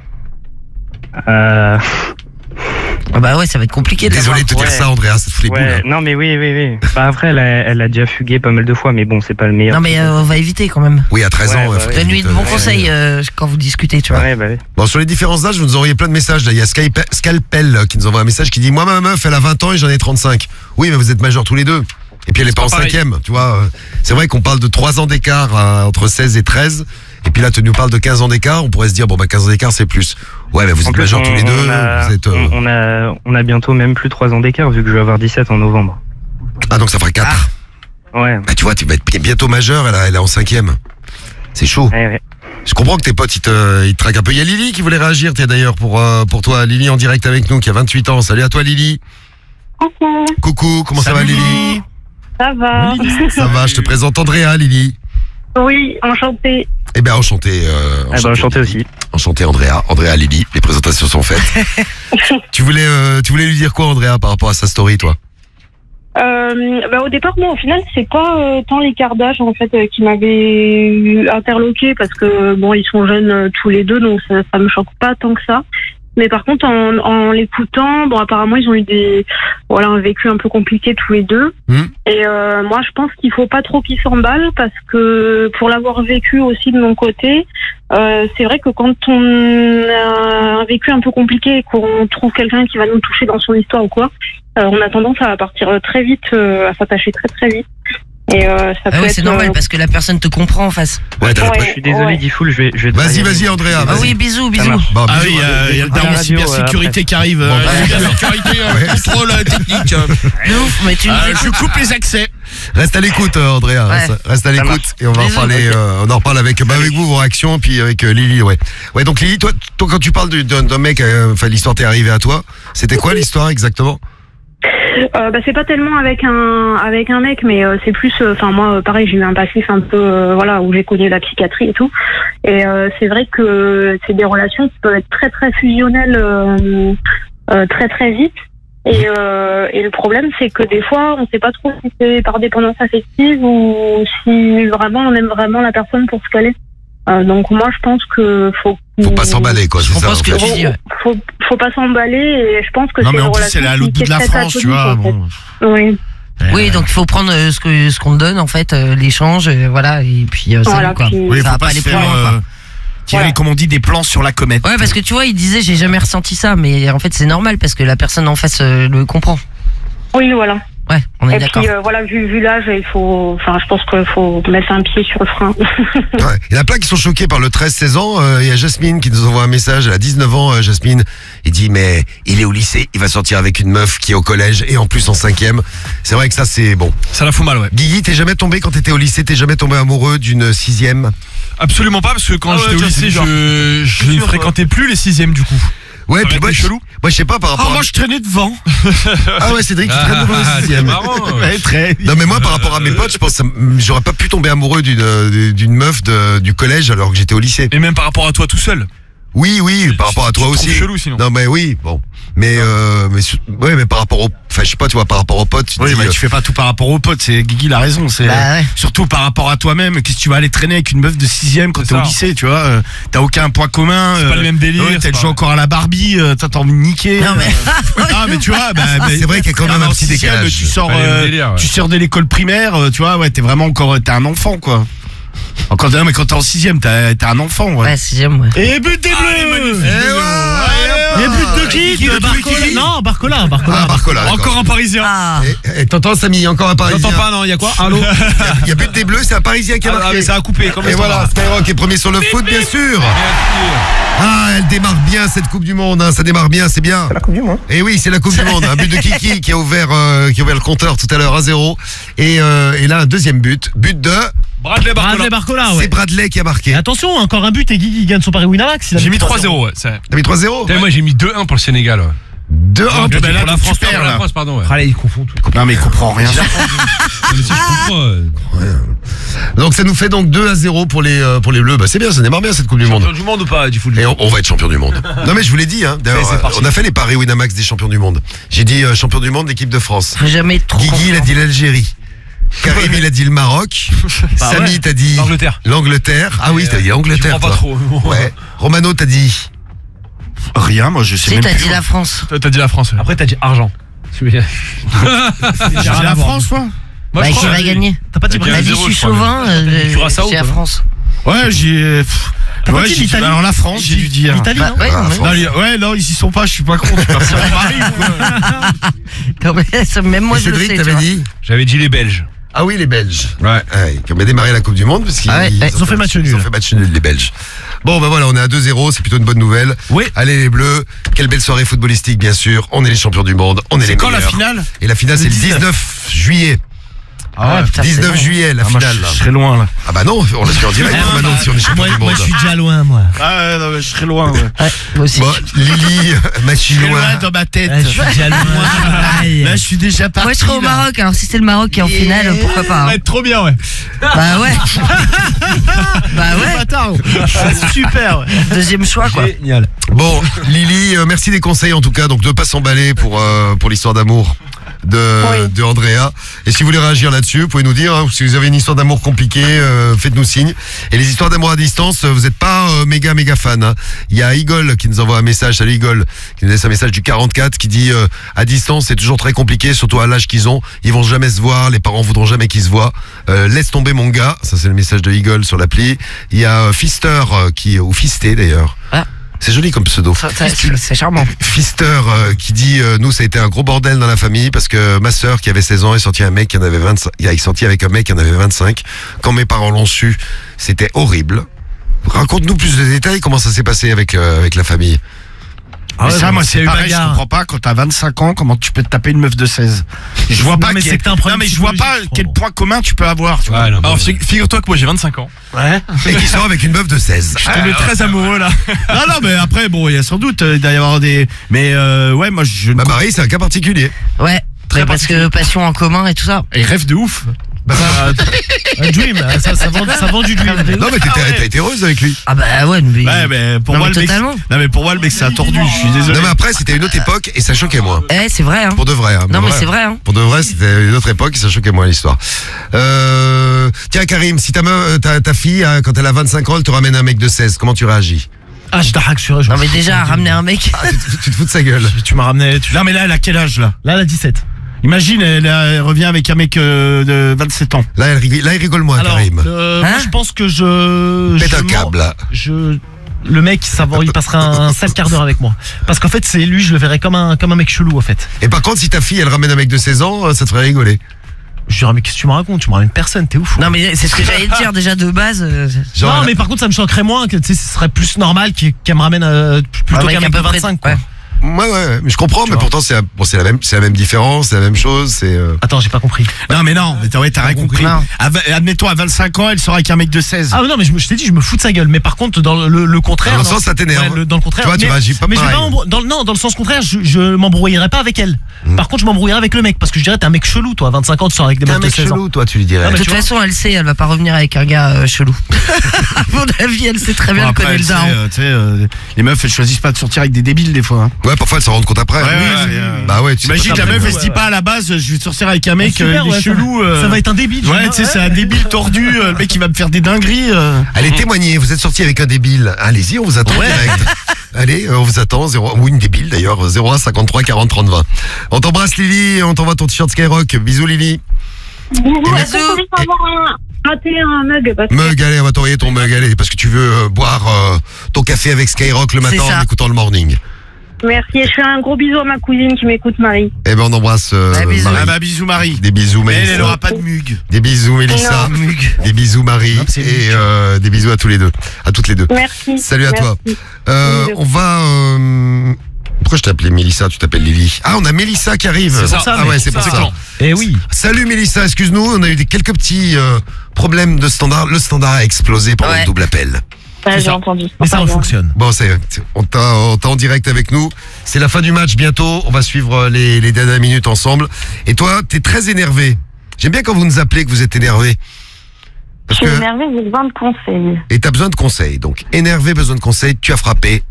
Euh, Ah bah ouais, ça va être compliqué de Désolé de te l'avoir. dire Ouais. ça, Andrea, ça te fout les boules. ouais, hein. non, mais oui, oui, oui. Bah après, elle a, elle a déjà fugué pas mal de fois, mais bon, c'est pas le meilleur. Non mais euh, on va éviter quand même. Oui, à treize Ouais, ans. bah ouais, faut ouais. que Donne-lui tu de te- bons ouais, conseils euh, quand vous discutez, tu vois. Ouais, bah oui. Bon, sur les différents âges, vous nous envoyez plein de messages. Là. Il y a Skype, Scalpel euh, qui nous envoie un message qui dit moi, ma meuf, elle a vingt ans et j'en ai trente-cinq. Oui, mais vous êtes majeurs tous les deux. Et puis elle est pas en pas pareil. cinquième, tu vois. euh, C'est vrai qu'on parle de trois ans d'écart euh, entre seize et treize. Et puis là, tu nous parles de quinze ans d'écart. On pourrait se dire, bon, bah, quinze ans d'écart, c'est plus. Ouais, mais vous En êtes plus, majeurs on- tous les deux. on a, Vous êtes, euh, on, on a, on a bientôt même plus trois ans d'écart vu que je vais avoir dix-sept en novembre. Ah, donc ça fera quatre. Ouais. Bah, tu vois, tu vas être bientôt majeur. Elle, a- elle est en cinquième. C'est chaud. Ouais, ouais. Je comprends que tes potes, ils te, ils te traquent un peu. Il y a Lily qui voulait réagir, tiens, d'ailleurs, pour, euh, pour toi. Lily en direct avec nous, qui a vingt-huit ans. Salut à toi, Lily. Coucou, Coucou, comment ça va, Salut, Lily? ça va? Ça va, je te présente Andrea, Lily. Oui, enchantée. Eh bien, enchanté. Euh, Ah bah, enchanté aussi. Enchanté, Andrea. Andrea, Lily. Les présentations sont faites. tu voulais, euh, tu voulais lui dire quoi, Andrea, par rapport à sa story, toi? Euh, bah, au départ, moi, au final, c'est pas euh, tant l'écart d'âge en fait euh, qui m'avait interloqué parce que bon, ils sont jeunes euh, tous les deux, donc ça, ça me choque pas tant que ça. Mais par contre, en, en l'écoutant, bon, apparemment, ils ont eu des, voilà, un vécu un peu compliqué tous les deux. Mmh. Et euh, moi, je pense qu'il faut pas trop qu'ils s'emballent parce que pour l'avoir vécu aussi de mon côté, euh, c'est vrai que quand on a un vécu un peu compliqué et qu'on trouve quelqu'un qui va nous toucher dans son histoire ou quoi, euh, on a tendance à partir très vite, euh, à s'attacher très très vite. Et euh, ça Ah peut ouais, être, c'est normal euh, parce que la personne te comprend en face. Ouais, t'as Ouais. l'impression- Je suis désolé, Ouais. Diffoul, je vais, je vais. Vas-y, devoir y vas-y, aller. Andrea, Ah vas-y. oui, bisous, Ça bisous. marche. Bon, Ah bisous, oui, hein. euh, il y a le daron Radio, euh, cybersécurité qui arrive. Bon, euh, bah, cybersécurité, euh, Ouais. contrôle euh, technique. De ouf, mais tu nous Euh, écoutes. je coupe les accès. Reste à l'écoute, euh, Andrea. Ouais. Reste, reste à Ça l'écoute marche. et on va en Bisous. parler. euh, on en reparle avec, bah, avec vous, vos réactions, puis avec euh, Lily. Ouais. Ouais. Donc Lily, toi, toi, quand tu parles du- d'un d'un mec, euh, enfin, l'histoire t'est arrivée à toi. C'était quoi l'histoire exactement? Euh, bah, c'est pas tellement avec un avec un mec, mais euh, c'est plus, enfin euh, moi, euh, pareil, j'ai eu un passif un peu, euh, voilà, où j'ai connu la psychiatrie et tout. Et euh, c'est vrai que c'est des relations qui peuvent être très très fusionnelles, euh, euh, très très vite. Et, euh, et le problème, c'est que des fois, on sait pas trop si c'est par dépendance affective ou si vraiment on aime vraiment la personne pour ce qu'elle est. Euh, donc moi, je pense que faut Faut pas s'emballer, quoi. Je C'est ça. comprends en ce que fait. tu dis. Ouais. Faut, faut pas s'emballer et je pense que Non, c'est mais une en plus, relation elle est à qui- l'autre qui bout de la est très France, tu vois. platonique, en Bon. fait. Oui. Oui, donc il faut prendre euh, ce que ce qu'on te donne en fait, euh, l'échange, euh, voilà, et puis euh, ça Voilà, va, quoi. puis- Oui, Ça faut va pas pas se aller plus faire loin, quoi. euh, tirer, Voilà. comme on dit, des plans sur la comète. Ouais, parce que tu vois, il disait j'ai jamais ressenti ça, mais en fait c'est normal parce que la personne en face euh, le comprend. Oui, voilà. Ouais, on est Et d'accord. puis euh, voilà, vu, vu l'âge, il faut, enfin, je pense qu'il faut mettre un pied sur le frein. Ouais. Il y en a plein qui sont choqués par le treize seize ans. Euh, Il y a Jasmine qui nous envoie un message. Elle a dix-neuf ans, euh, Jasmine. Il dit, mais il est au lycée, il va sortir avec une meuf qui est au collège et en plus en cinquième. C'est vrai que ça, c'est bon. Ça la fout mal, ouais. Guigui, t'es jamais tombé quand t'étais au lycée, t'es jamais tombé amoureux d'une sixième? Absolument pas, parce que quand Ah ouais, j'étais au tiens, lycée, c'est bizarre. je, je C'est ne sûr, fréquentais plus les sixièmes du coup. Ouais, Ça puis aurait moi, été je, chelou. moi, je sais pas par rapport Ah, moi, à... je traînais devant. Ah ouais, Cédric, tu traînes devant Ah, les c'est sixièmes. marrant. Ouais, très. Non mais moi par rapport à mes potes, je pense que ça m- j'aurais pas pu tomber amoureux d'une euh, d'une meuf de, du collège alors que j'étais au lycée. Et même par rapport à toi tout seul. Oui oui, par rapport à toi Tu te trouves aussi. chelou, sinon. Non mais oui, bon. Mais euh, mais su- ouais, mais par rapport au enfin je sais pas, tu vois, par rapport aux potes, tu te Oui, dis, mais euh, tu fais pas tout par rapport aux potes. C'est Guigui, il a raison. C'est Bah ouais. surtout par rapport à toi-même. Qu'est-ce que tu vas aller traîner avec une meuf de sixième quand C'est t'es au ça. lycée, tu vois euh, T'as aucun point commun. C'est pas le même délire, Ouais, c'est t'as pas- joué encore à la Barbie. euh, T'as envie de niquer. Non, mais- euh, non, mais tu vois, bah, bah, c'est vrai qu'il y a quand même ah, un en petit sixième, décalage. Tu sors, Pas les mêmes euh, délires, ouais. tu sors de l'école primaire, euh, tu vois, ouais, t'es vraiment encore, t'es un enfant, quoi. Encore, non, mais quand t'es en sixième, t'es t'es un enfant, ouais. Ouais, sixième, ouais. Et but des bleus. Et but de qui Guigui, De le Barcola. Guigui. Non, Barcola, Barcola. Ah Barcola. d'accord. Encore un parisien. Ah, Et- et T'entends Samy, encore un parisien. J'entends pas, non, il y a quoi? Allô? Il y a but des bleus, c'est un parisien qui a Ah, marqué. mais ça a coupé, comme Et voilà, Skyrock est premier sur le foot, bien sûr. Ah, elle démarre bien cette Coupe du Monde, hein, ça démarre bien, c'est bien. C'est la Coupe du Monde. Et oui, c'est la Coupe du Monde. Un but de Kiki qui a ouvert, euh, qui a ouvert le compteur tout à l'heure à zéro. Et, euh, et là, un deuxième but. But de. Bradley Barcola. Bradley Barcola, C'est ouais. Bradley qui a Et marqué. attention, encore un but et Guigui gagne son pari Winamax. il a J'ai mis trois zéro, ouais. c'est- T'as mis trois zéro. Moi j'ai mis deux un pour le Sénégal. ouais. deux un. Ah, ben là, pour la tu France, perds, pour la là. France, pardon, ouais. Allez, il confond tout. Non, mais il comprend rien. Mais si je comprends, euh, Donc ça nous fait donc deux à zéro pour les, euh, pour les Bleus. Bah, c'est bien, ça démarre bien cette Coupe du Monde. Champion du monde ou pas du foot? Et on, on va être champion du monde. Non mais je vous l'ai dit, hein. D'ailleurs, c'est parti. on a fait les paris Winamax des champions du monde. J'ai dit euh, champion du monde d'équipe de France. faut jamais être trop. Guigui, il a dit l'Algérie. Karim, il a dit le Maroc. Bah Samy, ouais. t'as dit L'Angleterre. l'Angleterre. Ah oui, Et, t'as dit Tu l'Angleterre. prends pas toi. trop. Ouais. Romano, t'as dit. Rien, moi, je sais Si, même t'as plus. dit la France. Toi, t'as dit la France. ouais. Après, t'as dit argent. J'ai dit la France, moi. Moi, Bah, je qui crois- va gagner? T'as pas dit T'as T'as Brésil. dit zéro, je suis je crois, chauvin, euh, Curaçao, c'est la toi. France. Ouais, j'ai. T'as pas Ouais, dit j'ai dit l'Italie? alors la France, j'ai dû dire. L'Italie, Bah, non ouais, Ah, non, mais- France. Non, les- ouais, non, ils y sont pas, je suis pas con. Je suis pas sûr. Non, mais ça, même moi Et je le Cédric, sais. tu t'avais vois. dit. j'avais dit les Belges. Ah oui, les Belges. Ouais. Ouais, qui ont bien démarré la Coupe du Monde parce qu'ils Ah ouais, ouais. Ils ont fait match nul. Ils ont fait match nul, les Belges. Bon, ben voilà, on est à deux zéro, c'est plutôt une bonne nouvelle. Oui. Allez les Bleus, quelle belle soirée footballistique bien sûr. On est les champions du monde, on est les C'est quand la meilleurs. finale? Et la finale c'est le dix-neuf juillet. Ah ouais, putain, c'est dix-neuf bon. juillet la Ah, moi, finale. je là. je serais loin, là. Ah bah non, on l'a fait en direct Ah, maintenant si on est champion Moi, du moi, monde. je suis déjà loin, moi. Ah ouais, non, mais je serais loin, ouais. Ouais, moi aussi. Bon, Lily, Je serais Machinois. loin dans ma tête. Ouais, je suis déjà loin. Aïe. Là, je suis déjà parti. Moi je serais au là. Maroc, alors si c'est le Maroc qui est en finale, pourquoi pas Ça hein. va être trop bien, ouais. Bah ouais. Bah ouais, Bâtard. Super. ouais. deuxième choix quoi. Génial. Bon, Lily, euh, merci des conseils en tout cas, donc de pas s'emballer pour, euh, pour l'histoire d'amour. de, Oui. de Andrea. Et si vous voulez réagir là-dessus, vous pouvez nous dire, hein, si vous avez une histoire d'amour compliquée, euh, faites-nous signe. Et les histoires d'amour à distance, vous n'êtes pas euh, méga méga fan. Hein. Il y a Igor qui nous envoie un message, salut Igor, qui nous laisse un message du quarante-quatre qui dit euh, à distance c'est toujours très compliqué, surtout à l'âge qu'ils ont. Ils vont jamais se voir, les parents voudront jamais qu'ils se voient. Euh, laisse tomber mon gars, ça c'est le message de Igor sur l'appli. Il y a euh, Fister euh, qui ou Fisté d'ailleurs. Ah. C'est joli comme pseudo. Ça- ça- C'est c'est charmant. Fister euh, qui dit euh, nous ça a été un gros bordel dans la famille parce que ma sœur qui avait seize ans est sortie un mec qui en avait vingt-cinq, il est sorti avec un mec qui en avait vingt-cinq. Quand mes parents l'ont su, c'était horrible. Raconte-nous plus de détails, comment ça s'est passé avec euh, avec la famille. Mais ouais, ça, bon, moi, s'il y c'est a eu pareil, je bagarre. comprends pas, quand t'as vingt-cinq ans, comment tu peux te taper une meuf de seize. Je vois Non, pas mais qu'il y c'est ait- que t'as un problème Non, mais je vois pas psychologique, je quel crois. point commun tu peux avoir, tu vois. Ouais, non, Alors, bon. fi- figure-toi que moi j'ai vingt-cinq ans. Ouais. Et qui sort avec une meuf de seize. Je suis tombé très amoureux là. Non, non, mais après, bon, il y a sans doute, euh, il doit y avoir des. Mais, euh, ouais, moi, je. Bah Marie, c'est un cas particulier. Ouais. Mais parce que passion en commun et tout ça. Il rêve de ouf. Bah, Un dream, ça, ça, vend, ça vend du dream. non mais t'étais- t'as été heureuse avec lui. Ah bah ouais, mais. Ouais, mais pour Non, moi, mais le mec. totalement. Non, mais pour moi, le mec, c'est un tordu, je suis désolé. Non mais après c'était une autre époque et ça choquait moins. Eh, c'est vrai, hein. Pour de vrai. Hein, Non, pour mais c'est vrai, hein. Pour de vrai, c'était une autre époque et ça choquait moins l'histoire. Euh, tiens Karim, si ta, meuf- ta, ta fille, hein, quand elle a vingt-cinq ans, elle te ramène un mec de seize, comment tu réagis? Ah, je t'arraque sur Non, mais déjà, ramener un mec. Ah, tu, te- tu te fous de sa gueule. Tu m'as ramené. Tu... Non, mais là, elle a quel âge, là? Là, elle a dix-sept. Imagine, elle, elle revient avec un mec euh, de vingt-sept ans. Là, elle rigole, là il rigole moins Alors, Karim. euh, Hein moi, je pense que je. Pète je un m'en- câble là. Je. Le mec, ça va, il passera un, un sale quart d'heure avec moi. Parce qu'en fait, c'est lui, je le verrais comme un, comme un mec chelou, en fait. Et par contre, si ta fille, elle ramène un mec de seize ans, euh, ça te ferait rigoler. Je dirais, mais qu'est-ce que tu me racontes? Tu me ramènes personne, t'es ouf. Non, mais c'est ce que j'allais te dire déjà de base. euh, Genre, non, elle- mais par contre, ça me choquerait moins que, tu sais, ce serait plus normal qu'il- qu'elle me ramène euh, plutôt un mec qu'un à mec de peu près- vingt-cinq, quoi. ouais. Ouais, ouais, ouais, mais je comprends, mais vois. pourtant c'est la, bon, c'est la même, c'est la même différence, c'est la même chose, c'est. euh, Attends, j'ai pas compris. Non, mais non, mais t'as ouais, t'as rien compris. Non. À vingt- Admettons, à vingt-cinq ans, elle sort avec un mec de seize. Ah non, mais je, me- je t'ai dit, je me fous de sa gueule. Mais par contre, dans le, le contraire. Dans le non. sens, ça t'énerve. Ouais, le- dans le contraire. Tu vois, tu mais, réagis pas mais je vais pareil. pas m'embrou- dans, le- non, dans le sens contraire, je, je m'embrouillerais pas avec elle. Hmm. Par contre, je m'embrouillerais avec le mec. Parce que je dirais, t'es un mec chelou, toi. À vingt-cinq ans, tu sors avec des T'es un mecs de mec seize ans. chelou, toi, tu lui dirais. Ah, De mais toute tu vois- façon, elle sait, elle va pas revenir avec un gars euh, chelou. À mon avis, elle sait très bien Bon, le après, connaît le tu sais, daron. euh, tu sais, euh, les meufs, elles choisissent pas de sortir avec des débiles, des fois. Hein. Ouais, parfois elles s'en rendent compte après. Ouais, Oui, ouais, c'est- c'est, euh, Bah ouais, tu sais Imagine pas la ça. meuf, ouais, elle se dit ouais. pas à la base, je vais sortir avec un mec, Super, euh, il est ouais, ça- chelou. euh, Ça va être un débile. je Ouais, dis, tu sais, c'est un débile tordu, euh, le mec, il va me faire des dingueries. euh. Allez, témoignez, vous êtes sorti avec un débile. Allez-y, on vous attend Ouais. direct. Allez, euh, on vous attend, zéro, ou une débile d'ailleurs, zéro un cinquante-trois quarante trente vingt. On t'embrasse Lily, et on t'envoie ton t-shirt Skyrock. Bisous Lily. Est-ce Bisous. qu'on peut avoir un, raté un mug parce que- Mug, allez, on va t'envoyer ton mug, allez, parce que tu veux euh, boire euh, ton café avec Skyrock le C'est matin ça. en écoutant le morning. Merci, et je fais un gros bisou à ma cousine qui m'écoute, Marie. Eh ben on embrasse euh, Ouais, bisous. Marie. Ah bah, bisous, Marie. Des bisous Mais elle, Mélissa. elle aura pas de mug. Des bisous Mélissa. Non. Des bisous Marie. Non, c'est Et Mug. euh, des bisous à tous les deux. À toutes les deux. Merci. Salut à toi. Merci. Euh, Bisous. on va... euh, Pourquoi je t'appelais Mélissa, tu t'appelles Lily? Ah, on a Mélissa qui arrive. C'est ça. Ah ouais, c'est pour C'est ça. clair. Eh oui. Salut Mélissa, excuse-nous, on a eu des, quelques petits euh, problèmes de standard. Le standard a explosé pendant Ouais. le double appel. Ouais, j'ai ça. entendu. Mais ça Pardon. fonctionne. Bon, c'est, c'est- on t'a, on t'a en direct avec nous. C'est la fin du match bientôt. On va suivre les, les dernières minutes ensemble. Et toi, t'es très énervé. J'aime bien quand vous nous appelez que vous êtes énervé. Je Parce suis que, énervée, j'ai besoin de conseils. et t'as besoin de conseils. Donc, énervé, besoin de conseils, tu as frappé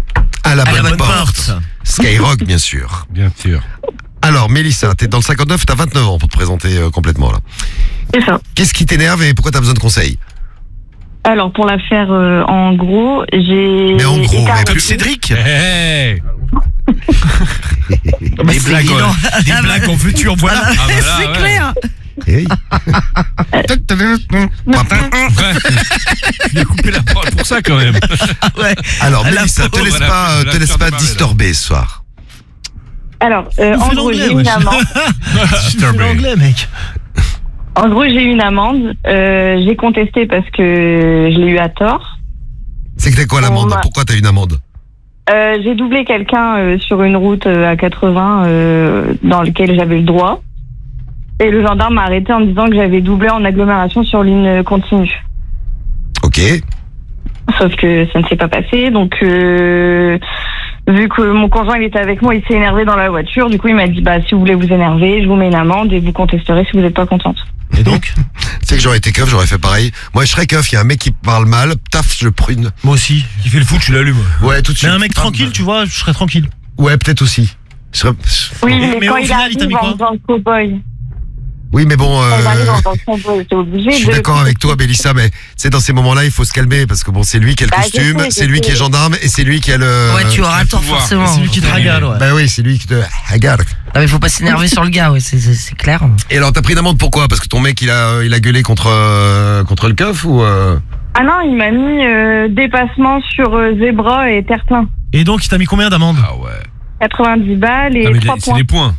à la, À bonne, la bonne porte. porte. Skyrock, bien sûr. Bien sûr. Alors, Mélissa, t'es dans le cinquante-neuf, t'as vingt-neuf ans pour te présenter euh, complètement là. C'est ça. Qu'est-ce qui t'énerve et pourquoi t'as besoin de conseils? Alors, pour la faire euh, en gros, j'ai. Mais en gros, été mais arrêtée. Comme Cédric. Hey. Des c'est blagues, évident. en- des blagues en veux-tu, en voilà. Ah bah là, C'est ouais. clair. Hey. Il a coupé la parole pour ça quand même. Ouais. Alors, À la Mélissa, te pauvre, laisse elle a pas, fait- euh, elle a te laisse fait pas démarrer, là. disturber ce soir. Alors, euh, Il en fait gros, l'anglais, j'ai eu une wesh. amende. Tu fais l'anglais, mec. En gros, j'ai eu une amende. Euh, j'ai contesté parce que je l'ai eu à tort. C'est que t'as quoi l'amende? On m'a- Pourquoi t'as une amende? Euh, j'ai doublé quelqu'un euh, sur une route euh, à quatre-vingts euh, dans lequel j'avais le droit. Et le gendarme m'a arrêté en me disant que j'avais doublé en agglomération sur ligne continue. Ok. Sauf que ça ne s'est pas passé. Donc, euh, vu que mon conjoint il était avec moi, il s'est énervé dans la voiture. Du coup, il m'a dit, bah, si vous voulez vous énerver, je vous mets une amende et vous contesterez si vous n'êtes pas contente. Et donc? Tu sais que j'aurais été keuf, j'aurais fait pareil. Moi, je serais keuf, il y a un mec qui parle mal, taf, je le prune. Moi aussi. Qui fait le foot, tu l'allumes. Ouais, tout de Mais suite. un mec tranquille, tu vois, je serais tranquille. Ouais, peut-être aussi. Je serais- Oui, Mais- mais, mais quand au il final, il t'a arrive mis en quoi faisant le cow-boy. Oui, mais bon, Quand il arrive euh, en faisant le cow-boy, t'es obligé je suis de... d'accord avec toi, Mélissa, mais c'est dans ces moments-là, il faut se calmer parce que bon, c'est lui qui a le Bah, je costume, sais, je c'est lui qui est sais. gendarme et c'est lui qui a le. Ouais, tu auras tort pouvoir. forcément. C'est lui qui te régale, ouais. Bah oui, c'est lui qui te. Regarde. Non mais faut pas s'énerver sur le gars, ouais, c'est- c'est c'est clair. Et alors, t'as pris une amende pourquoi? Parce que ton mec, il a, il a gueulé contre, euh, contre le keuf ou euh... Ah non, il m'a mis euh, dépassement sur euh, zébra et terre-plein. Et donc, il t'a mis combien d'amende? Ah ouais. quatre-vingt-dix balles et Ah, mais trois c'est points. des points.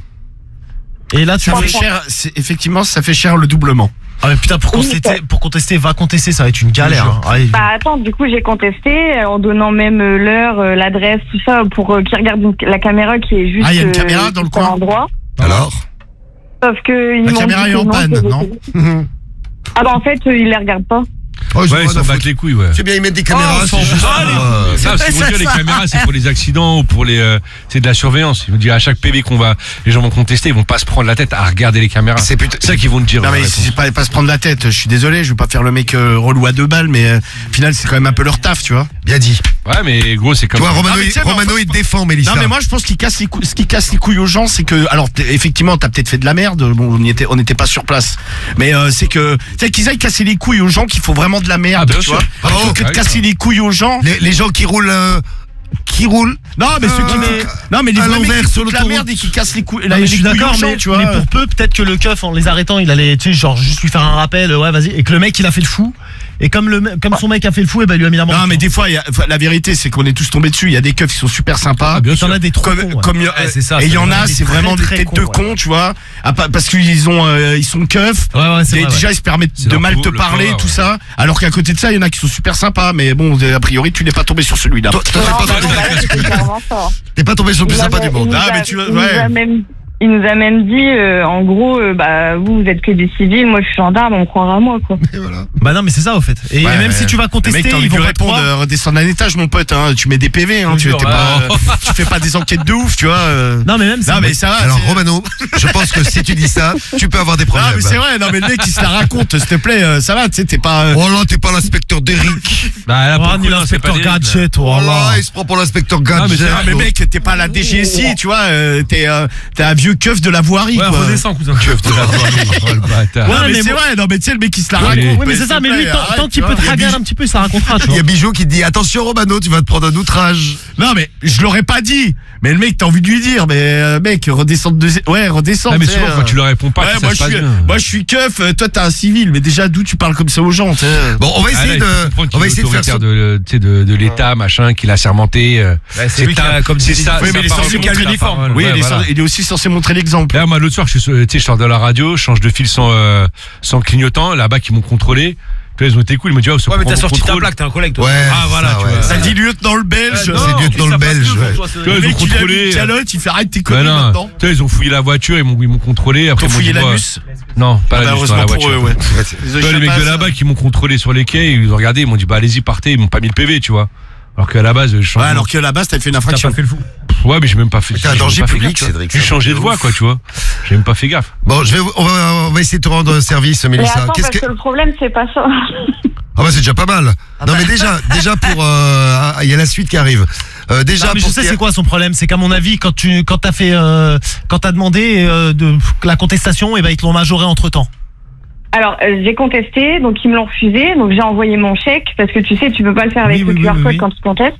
Et là, tu Ça fais fait cher, c'est- effectivement, ça fait cher le doublement. Ah mais putain, pour Oui, contester, ça- pour contester, va contester, ça va être une galère. Hein. Ouais, Bah attends, du coup j'ai contesté euh, en donnant même euh, l'heure, euh, l'adresse, tout ça pour euh, qu'ils regardent une- la caméra qui est juste Ah, il y a une euh, caméra dans le juste à coin l'endroit. Alors Sauf que ils La m'ont caméra dit est que en panne, que non j'étais- Ah bah en fait euh, ils les regardent pas. Oh, je Ouais, ils vois s'en la battent faute. les couilles, ouais. C'est bien, ils mettent des caméras, Oh, c'est ils sont- juste. Ah, les- euh, Ça, parce qu'ils vont dire les caméras, c'est pour les accidents ou pour les. euh, c'est de la surveillance. Ils vont dire à chaque P V qu'on va, les gens vont contester, ils vont pas se prendre la tête à regarder les caméras. C'est plutôt- ça qu'ils vont te dire. Non ouais, mais réponse. c'est pas, pas se prendre la tête, je suis désolé, je veux pas faire le mec euh, relou à deux balles, mais euh, au final c'est quand même un peu leur taf, tu vois. Bien dit. Ouais, mais gros, c'est Tu comme. vois, Romano, Ah, mais il- tiens, mais en Romano, fait, il te défend, Mélissa. Non mais moi je pense qu'il casse les couilles, ce qui casse les couilles aux gens, c'est que alors t- effectivement t'as peut-être fait de la merde, bon on y était, on n'était pas sur place, mais euh, c'est que c'est qu'ils aillent casser les couilles aux gens qui font vraiment de la merde, Ah, bien tu sûr. vois, Ah, plutôt oh, que de ah oui, casser ça. les couilles aux gens. Les, les gens qui roulent, euh, qui roulent. Non mais ceux qui Euh, non mais les à vrais mecs l'envers qui sur foutent la l'autoroute. merde et qui cassent les couilles, Non, la- mais les je suis couilles d'accord, aux gens, mais, tu vois. mais pour peu, peut-être que le keuf, en les arrêtant, il allait, tu sais, genre juste lui faire un rappel, euh, ouais, vas-y, et que le mec, il a fait le fou. Et comme le, me- comme son mec a fait le fou, et ben il lui a mis la main. Non mais des fois, il y a- enfin, la vérité c'est qu'on est tous tombés dessus. Il y a des keufs qui sont super sympas. Ah, bien Et t'en sûr. as des trop Comme, cons, ouais. comme il y a- Ouais, c'est ça, et il y c'est en vrai. a, Des c'est très, vraiment des très têtes cons, de ouais. cons, tu vois. Ah, pas- parce qu'ils ont, euh, ils sont keufs. Ouais, ouais, c'est Et vrai, déjà, ouais. ils se permettent C'est de leur mal pou- te le parler, pouvoir, tout ouais. ça. Alors qu'à côté de ça, il y en a qui sont super sympas. Mais bon, a priori, tu n'es pas tombé sur celui-là. Toi, toi, t'es Non, pas bah, tombé- voilà, c'est clairement ça. t'es pas tombé sur le plus Il sympa nous a- du monde. il nous Ah, a- mais tu vois, il nous ouais. a même- Il nous a même dit, euh, en gros, euh, bah vous, vous êtes que des civils, moi je suis gendarme, on croira à moi quoi. Et voilà. Bah non, mais c'est ça, au fait. Et Ouais, même ouais. si tu vas Le contester, mec, t'as envie ils de vont lui pas te répondre, croire. euh, redescends d'un étage, mon pote. Hein. Tu mets des P V, hein. Je Tu, jure, t'es ouais. pas, tu fais pas des enquêtes de ouf, tu vois. euh. Non, mais même si. Non, mais ça va. Alors, c'est- Romano, je pense que si tu dis ça, tu peux avoir des Non, problèmes. mais c'est vrai. Non, mais le mec, il se la raconte. S'il te plaît, euh, ça va. Tu sais, t'es pas. euh, Oh là, t'es pas l'inspecteur d'Eric. Bah, là, pour Oh, le ni coup, non, c'est pas l'inspecteur des- Gadget, oh Oh là. là, il se prend pour l'inspecteur mais Gadget. c'est- Ah, mais mec, t'es pas la D G S I, tu vois. euh, T'es euh, t'es un vieux keuf de la voirie, Ouais, quoi. redescends, cousin. Tu de la voirie. Oh, le bâtard. Non, Ouais, mais, mais c'est moi- vrai. Non, mais tu sais, le mec, il se la Ouais, raconte. mais- Oui, mais c'est ça, mais lui, tant, arrête, tant qu'il tu peut vois. te raguer un petit peu, ça racontera, tu Il vois. y a Bijou qui te dit attention Romano, tu vas te prendre un outrage. Non, mais je l'aurais pas dit. Mais le mec, t'as envie de lui dire. Mais euh, mec, redescends de deuxi- Ouais, redescends. Ah, mais tu sais, souvent, euh. quand tu leur réponds pas, Ouais, que ça moi, se je passe suis, bien. moi je suis keuf, euh, toi t'es un civil, mais déjà d'où tu parles comme ça aux gens, tu sais. Bon, on va Ah, là, essayer il faut de, comprendre qu'il on va est essayer de faire autoritaire ça. de, tu sais, de, de l'État, machin, qu'il a sermenté. euh, c'est lui qui a- comme c'est dit- ça. Oui, sa mais il est parole censé compte, montrer sa l'uniforme. parole. Oui, Ouais, il, est voilà. censé- il est aussi censé montrer l'exemple. Là, moi, l'autre soir, je, suis, euh, tu sais, je sors de la radio, je change de fil sans, euh, sans clignotant. Là-bas, qui m'ont contrôlé. Puis là, ils ont été cool. Ils m'ont dit, oh, Ouais, mais t'as sorti ta contrôle. plaque, t'es un collègue, toi. Ouais. Ah, voilà, ça, tu ouais, vois. Ça ça. dit lieutenant le belge. C'est lieutenant le belge, ouais. Tu vois, Le ils ont mec il a mis contrôlé. une calotte, il fait arrête tes Ouais, conneries non. maintenant. Tu sais, ils ont fouillé la voiture, ils m'ont, ils m'ont contrôlé. Après, T'ont ils m'ont fouillé dit, ouais. l'anus. Non, pas Ah bah, la dans la heureusement pour voiture. eux, ouais. Tu vois, les mecs de là-bas qui m'ont contrôlé sur les quais, ils ont regardé, ils m'ont dit, bah, allez-y, partez, ils m'ont pas mis le P V, tu vois. Alors qu'à la base, je Ouais, change. alors que là-bas, t'as fait une T'as infraction. pas fait le fou. Ouais, mais j'ai même pas fait. T'es un j'ai danger même pas fait public, gaffe, tu vois. Cédric, J'ai c'est un changé de truc de voix, ouf. quoi, tu vois. J'ai même pas fait gaffe. Bon, je vais, on va, on va essayer de te rendre service, Mais Mélissa. attends, Qu'est-ce parce que, que le problème c'est pas ça. ah bah c'est déjà pas mal. Non mais déjà, déjà pour, euh, il y a la suite qui arrive. Euh, déjà Non, mais je pour sais ce qui c'est est- quoi son problème, c'est qu'à mon avis quand tu quand t'as fait euh, quand t'as demandé euh, de la contestation, et ben ils te l'ont majoré entre temps. Alors euh, j'ai contesté, donc ils me l'ont refusé, donc j'ai envoyé mon chèque parce que tu sais tu peux pas le faire avec Oui, le oui, Q R oui, code oui. quand tu contestes.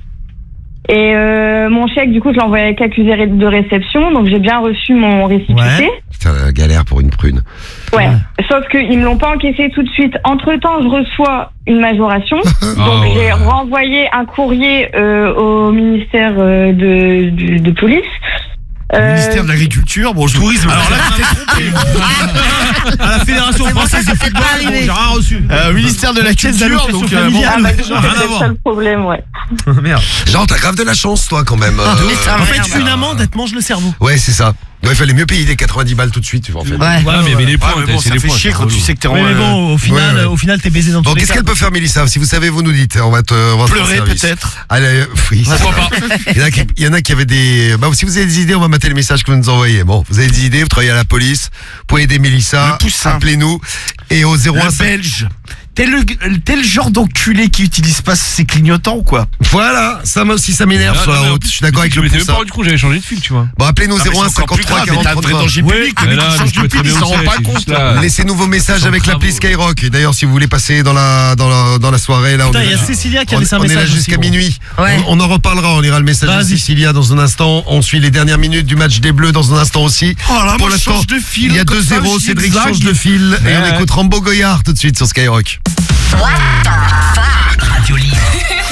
Et euh, mon chèque du coup je l'ai envoyé avec accusé de réception, donc j'ai bien reçu mon récipicé. Ouais. Putain, la galère pour une prune. Ouais. Sauf qu'ils me l'ont pas encaissé tout de suite. Entre temps je reçois une majoration, donc Ah ouais. j'ai renvoyé un courrier euh, au ministère euh, de, de, de police. Au Euh, ministère de l'Agriculture, bon, je... Tourisme. Alors là, tu t'es trompé. À la fédération française de football, bon, j'ai rien reçu. Euh, ministère de la Caisse Culture, d'allocation donc. euh, bon, familiale. ah bah, Ouais, c'est rien à peut-être voir. ça le problème, ouais. Merde. Genre t'as grave de la chance toi quand même. euh. Mais ça En merde. fait, une amende, elle te mange le cerveau. Ouais c'est ça. Ouais, il fallait mieux payer les quatre-vingt-dix balles tout de suite, tu vois en fait. Ouais. Ouais, mais il y avait les Ouais, points, mais t'as- bon, c'est ça les fait points. chier c'est quand tu relou. sais que t'es en. Oui, mais euh, bon, au final, ouais, ouais. au final, t'es baisé dans tous Bon, les qu'est-ce cas. qu'elle peut faire, Mélissa? Si vous savez, vous nous dites. On va te, on va te rendre Pleurer service. peut-être. Allez, euh, oui. Pourquoi pas? Il y en a qui, il y en a qui avaient des. Bah, si vous avez des idées, on va mater les messages que vous nous envoyez. Bon, vous avez des idées, vous travaillez à la police, vous pouvez aider Mélissa. Le poussin. Appelez-nous et au zéro un Le cinq. Belge T'es le, t'es le genre d'enculé qui utilise pas ses clignotants, quoi. Voilà, ça moi aussi ça m'énerve Non, sur non, la mais en route. plus, Je suis d'accord avec je le m'étais même pouce. pas rendu compte, j'avais changé de fil, tu vois. Bon, appelez-nous Ah, mais zéro un c'est encore plus cinquante-trois grave, mais quarante t'as un vrai danger trente-trois. public, Mais le mec là, qui mais change je de peux très pile, il bien s'en rend où pas c'est, c'est compte. juste là. Laissez-nous vos messages Sans avec l'appli travaux. Skyrock. Et d'ailleurs, si vous voulez passer dans la dans la dans la soirée là, on Putain, est il y a là- Cécilia qui a on, laissé un on est message là aussi, jusqu'à gros. minuit. Ouais. On, on en reparlera. On ira le message de Vas-y. Cécilia dans un instant. On suit les dernières minutes du match des Bleus dans un instant aussi. Oh là, Pour moi, je l'instant, change de fil, il y a comme deux ça, zéro. je Cédric zigzag. change de fil et on Ouais. écoute Rambo Goyard tout de suite sur Skyrock. What the